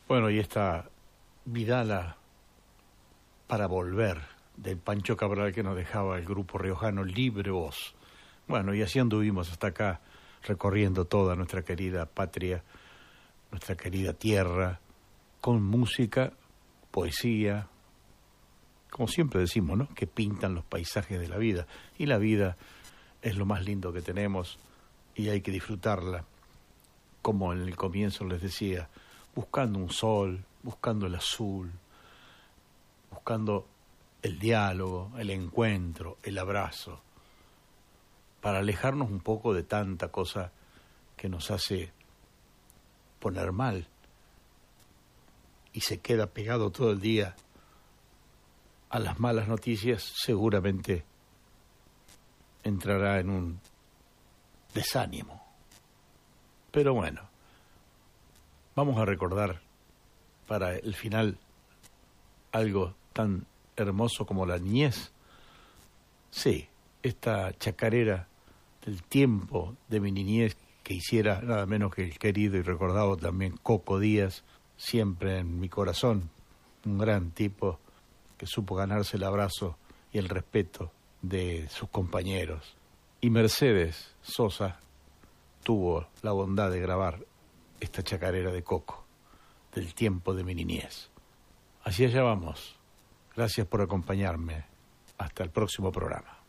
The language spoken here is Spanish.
Bueno, y esta Vidala para volver del Pancho Cabral que nos dejaba el grupo riojano Libre Voz. Bueno, y así anduvimos hasta acá, recorriendo toda nuestra querida patria, nuestra querida tierra, con música, poesía, como siempre decimos, ¿no? Que pintan los paisajes de la vida. Y la vida es lo más lindo que tenemos y hay que disfrutarla, como en el comienzo les decía, buscando un sol, buscando el azul, buscando el diálogo, el encuentro, el abrazo, para alejarnos un poco de tanta cosa que nos hace poner mal y se queda pegado todo el día a las malas noticias. Seguramente entrará en un desánimo. Pero bueno, vamos a recordar para el final algo tan hermoso como la niñez. Sí, esta chacarera del tiempo de mi niñez que hiciera nada menos que el querido y recordado también Coco Díaz, siempre en mi corazón, un gran tipo que supo ganarse el abrazo y el respeto de sus compañeros. Y Mercedes Sosa tuvo la bondad de grabar esta chacarera de Coco, del tiempo de mi niñez. Así allá vamos. Gracias por acompañarme. Hasta el próximo programa.